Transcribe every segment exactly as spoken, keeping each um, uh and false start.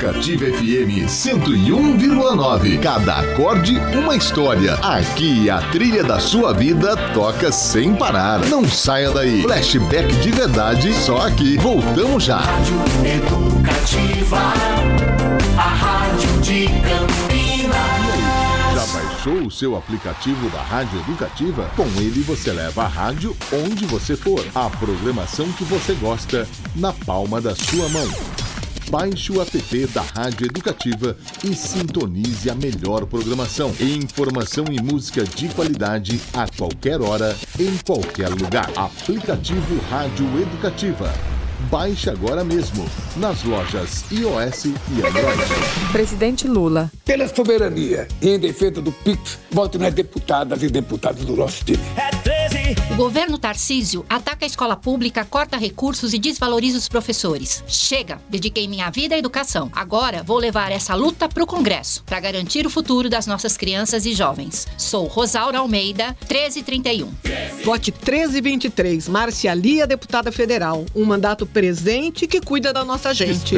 Educativa F M cento e um vírgula nove. Cada acorde, uma história. Aqui a trilha da sua vida toca sem parar. Não saia daí. Flashback de verdade, só aqui. Voltamos já. Rádio Educativa, a rádio de Campinas. Já baixou o seu aplicativo da Rádio Educativa? Com ele você leva a rádio onde você for. A programação que você gosta na palma da sua mão. Baixe o app da Rádio Educativa e sintonize a melhor programação. Informação e música de qualidade a qualquer hora, em qualquer lugar. Aplicativo Rádio Educativa. Baixe agora mesmo, nas lojas iOS e Android. Presidente Lula. Pela soberania e em defesa do Pix, vote nas deputadas e deputados do nosso time. É treze. O governo Tarcísio ataca a escola pública, corta recursos e desvaloriza os professores. Chega, dediquei minha vida à educação. Agora vou levar essa luta para o Congresso, para garantir o futuro das nossas crianças e jovens. Sou Rosaura Almeida, treze trinta e um. Vote treze vinte e três, Márcia Lia, deputada federal. Um mandato presente que cuida da nossa gente.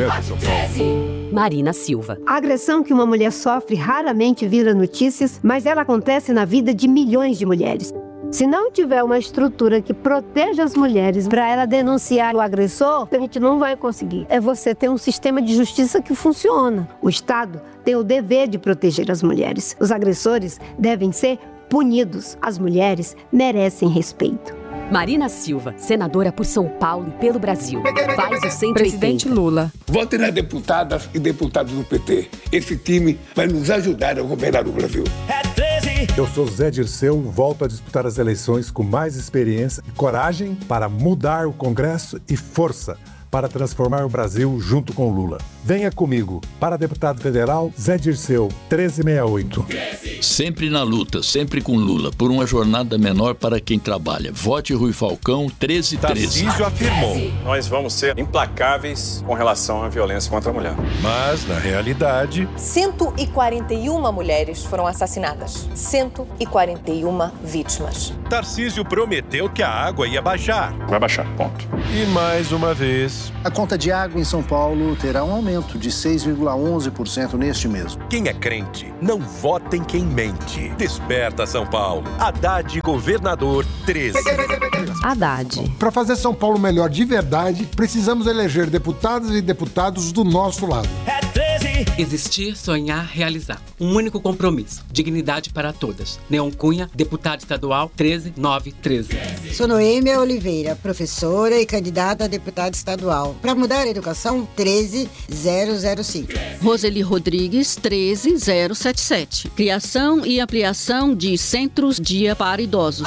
Marina Silva. A agressão que uma mulher sofre raramente vira notícias, mas ela acontece na vida de milhões de mulheres. Se não tiver uma estrutura que proteja as mulheres para ela denunciar o agressor, a gente não vai conseguir. É você ter um sistema de justiça que funciona. O Estado tem o dever de proteger as mulheres. Os agressores devem ser punidos. As mulheres merecem respeito. Marina Silva, senadora por São Paulo e pelo Brasil. Faz o cento e oitenta. Presidente Lula. Vote nas deputadas e deputados do P T. Esse time vai nos ajudar a governar o Brasil. É treze. Eu sou Zé Dirceu, volto a disputar as eleições com mais experiência e coragem para mudar o Congresso e força para transformar o Brasil junto com Lula. Venha comigo. Para deputado federal, Zé Dirceu, treze sessenta e oito. Sempre na luta, sempre com Lula, por uma jornada menor para quem trabalha. Vote Rui Falcão, treze treze. Tarcísio afirmou: nós vamos ser implacáveis com relação à violência contra a mulher. Mas, na realidade... cento e quarenta e uma mulheres foram assassinadas. cento e quarenta e uma vítimas. Tarcísio prometeu que a água ia baixar. Vai baixar, ponto. E mais uma vez... A conta de água em São Paulo terá um aumento de seis vírgula onze por cento neste mês. Quem é crente, não vota em quem mente. Desperta São Paulo. Haddad, governador, treze. Haddad. Para fazer São Paulo melhor de verdade, precisamos eleger deputadas e deputados do nosso lado. É treze. Existir, sonhar, realizar. Um único compromisso. Dignidade para todas. Neon Cunha, deputado estadual, treze nove treze. Sou Noêmia Oliveira, professora e candidata a deputada estadual. Para mudar a educação, treze zero zero cinco. Roseli Rodrigues, treze zero sete sete. Criação e ampliação de centros dia para idosos.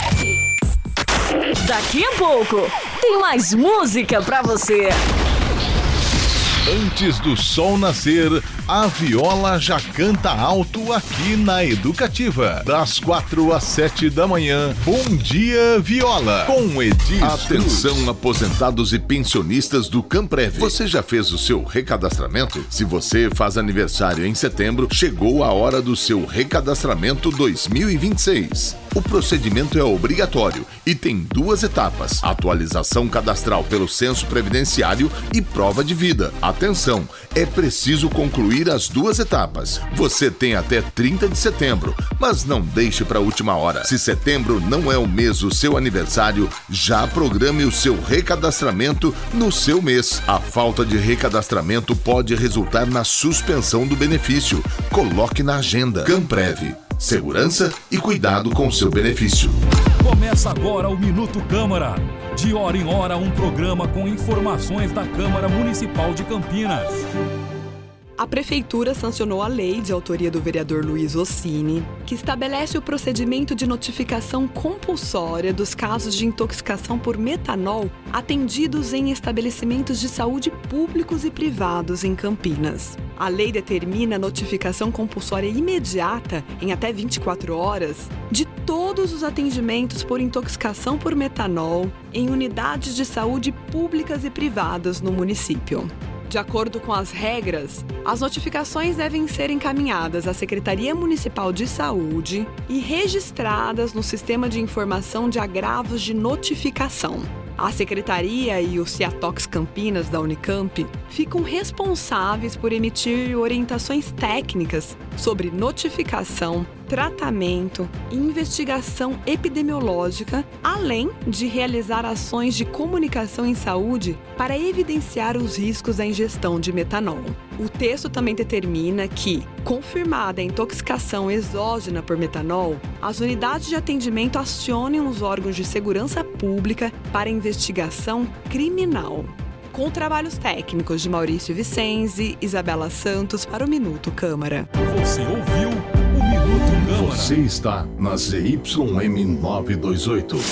Daqui a pouco, tem mais música pra você. Antes do sol nascer, a viola já canta alto aqui na Educativa. Das quatro às sete da manhã, Bom Dia Viola, com Edith. Atenção, aposentados e pensionistas do Camprev. Você já fez o seu recadastramento? Se você faz aniversário em setembro, chegou a hora do seu recadastramento dois mil e vinte e seis. O procedimento é obrigatório e tem duas etapas: atualização cadastral pelo censo previdenciário e prova de vida. Atenção, é preciso concluir as duas etapas. Você tem até trinta de setembro, mas não deixe para a última hora. Se setembro não é o mês do seu aniversário, já programe o seu recadastramento no seu mês. A falta de recadastramento pode resultar na suspensão do benefício. Coloque na agenda. Camprev. Segurança e cuidado com seu benefício. Começa agora o Minuto Câmara. De hora em hora, um programa com informações da Câmara Municipal de Campinas. A Prefeitura sancionou a lei de autoria do vereador Luiz Ossini, que estabelece o procedimento de notificação compulsória dos casos de intoxicação por metanol atendidos em estabelecimentos de saúde públicos e privados em Campinas. A lei determina a notificação compulsória imediata, em até vinte e quatro horas, de todos os atendimentos por intoxicação por metanol em unidades de saúde públicas e privadas no município. De acordo com as regras, as notificações devem ser encaminhadas à Secretaria Municipal de Saúde e registradas no Sistema de Informação de Agravos de Notificação. A Secretaria e o Ciatox Campinas da Unicamp ficam responsáveis por emitir orientações técnicas sobre notificação, tratamento e investigação epidemiológica, além de realizar ações de comunicação em saúde para evidenciar os riscos da ingestão de metanol. O texto também determina que, confirmada a intoxicação exógena por metanol, as unidades de atendimento acionem os órgãos de segurança pública para investigação criminal. Com trabalhos técnicos de Maurício Vicenzi, Isabela Santos para o Minuto Câmara. Você ouviu o Minuto Câmara. Você está na Z Y M novecentos e vinte e oito.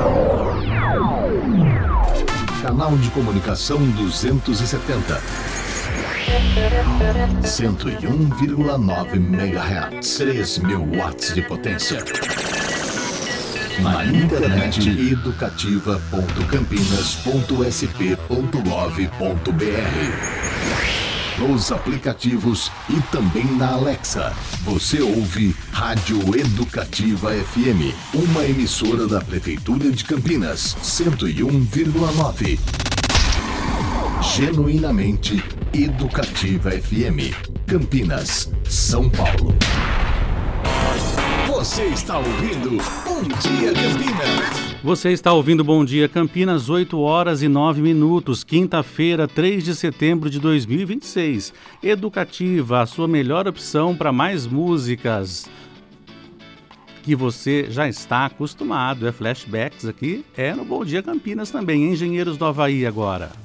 Canal de comunicação duzentos e setenta. cento e um vírgula nove megahertz. três mil watts de potência. Na internet educativa ponto campinas ponto s p ponto gov ponto b r. Nos aplicativos e também na Alexa. Você ouve Rádio Educativa F M, uma emissora da Prefeitura de Campinas, cento e um vírgula nove. Genuinamente Educativa F M, Campinas, São Paulo. Você está ouvindo Bom Dia Campinas. Você está ouvindo Bom Dia Campinas, oito horas e nove minutos, quinta-feira, três de setembro de dois mil e vinte e seis. Educativa, a sua melhor opção para mais músicas que você já está acostumado. É flashbacks aqui, é no Bom Dia Campinas também, Engenheiros do Havaí agora.